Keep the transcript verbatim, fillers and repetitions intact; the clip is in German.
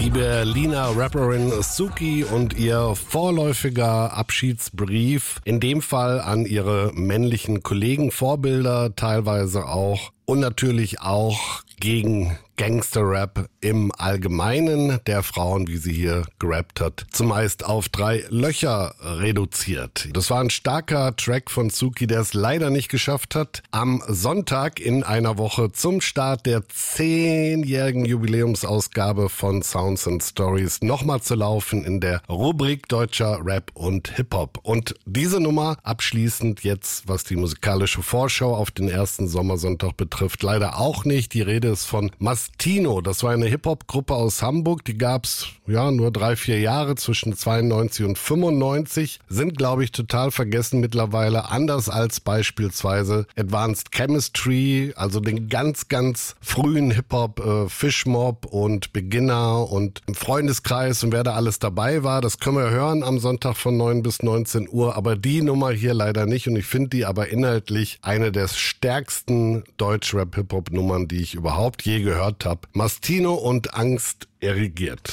Die Berliner Rapperin Suki und ihr vorläufiger Abschiedsbrief, in dem Fall an ihre männlichen Kollegen, Vorbilder teilweise auch und natürlich auch gegen Gangster-Rap im Allgemeinen der Frauen, wie sie hier gerappt hat, zumeist auf drei Löcher reduziert. Das war ein starker Track von Suki, der es leider nicht geschafft hat, am Sonntag in einer Woche zum Start der zehnjährigen Jubiläumsausgabe von Sounds and Stories nochmal zu laufen in der Rubrik Deutscher Rap und Hip-Hop. Und diese Nummer abschließend jetzt, was die musikalische Vorschau auf den ersten Sommersonntag betrifft, leider auch nicht. Die Rede ist von Mastino. Das war eine Hip-Hop-Gruppe aus Hamburg. Die gab's ja nur drei, vier Jahre zwischen zweiundneunzig und fünfundneunzig. Sind, glaube ich, total vergessen mittlerweile. Anders als beispielsweise Advanced Chemistry, also den ganz, ganz frühen Hip-Hop, äh, Fishmob und Beginner und im Freundeskreis und wer da alles dabei war. Das können wir hören am Sonntag von neun bis neunzehn Uhr. Aber die Nummer hier leider nicht. Und ich finde die aber inhaltlich eine der stärksten Deutsch-Rap-Hip-Hop-Nummern, die ich überhaupt je gehört habe. Mastino und Angst erigiert.